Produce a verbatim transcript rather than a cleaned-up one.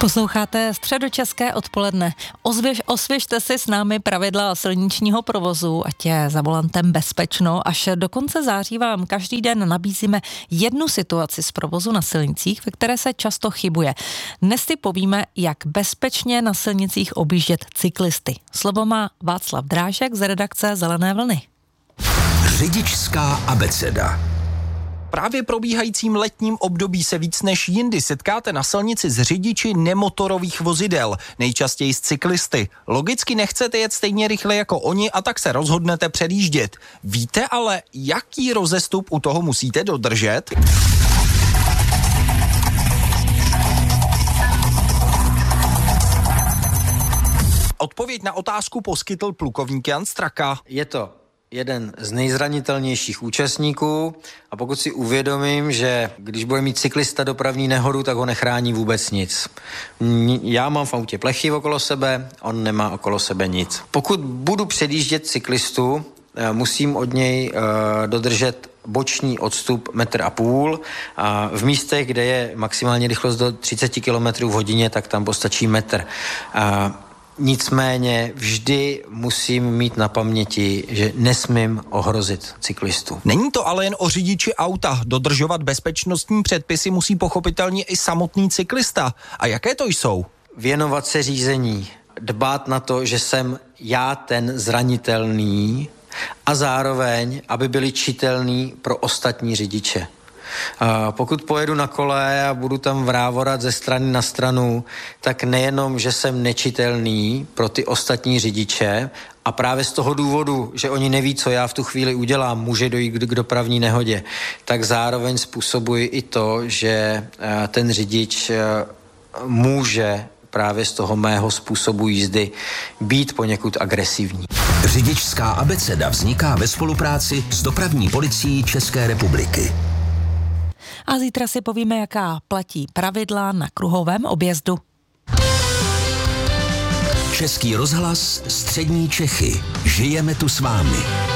Posloucháte Středočeské odpoledne. Ozvěž, osvěžte si s námi pravidla silničního provozu, ať je za volantem bezpečno. Až do konce září vám každý den nabízíme jednu situaci z provozu na silnicích, ve které se často chybuje. Dnes si povíme, jak bezpečně na silnicích objíždět cyklisty. Slovo má Václav Drážek z redakce Zelené vlny. Řidičská abeceda. Právě probíhajícím letním období se víc než jindy setkáte na silnici s řidiči nemotorových vozidel, nejčastěji s cyklisty. Logicky nechcete jet stejně rychle jako oni a tak se rozhodnete předjíždět. Víte ale, jaký rozestup u toho musíte dodržet? Odpověď na otázku poskytl plukovník Jan Straka. Je to jeden z nejzranitelnějších účastníků a pokud si uvědomím, že když bude mít cyklista dopravní nehodu, tak ho nechrání vůbec nic. Já mám v autě plechy okolo sebe, on nemá okolo sebe nic. Pokud budu předjíždět cyklistu, musím od něj dodržet boční odstup metr a půl a v místech, kde je maximální rychlost do třicet kilometrů v hodině, tak tam postačí metr. Nicméně vždy musím mít na paměti, že nesmím ohrozit cyklistu. Není to ale jen o řidiči auta. Dodržovat bezpečnostní předpisy musí pochopitelně i samotný cyklista. A jaké to jsou? Věnovat se řízení, dbát na to, že jsem já ten zranitelný a zároveň, aby byli čitelný pro ostatní řidiče. Pokud pojedu na kole a budu tam vrávorat ze strany na stranu, tak nejenom, že jsem nečitelný pro ty ostatní řidiče a právě z toho důvodu, že oni neví, co já v tu chvíli udělám, může dojít k dopravní nehodě, tak zároveň způsobuji i to, že ten řidič může právě z toho mého způsobu jízdy být poněkud agresivní. Řidičská abeceda vzniká ve spolupráci s Dopravní policií České republiky. A zítra si povíme, jaká platí pravidla na kruhovém objezdu. Český rozhlas, Střední Čechy. Žijeme tu s vámi.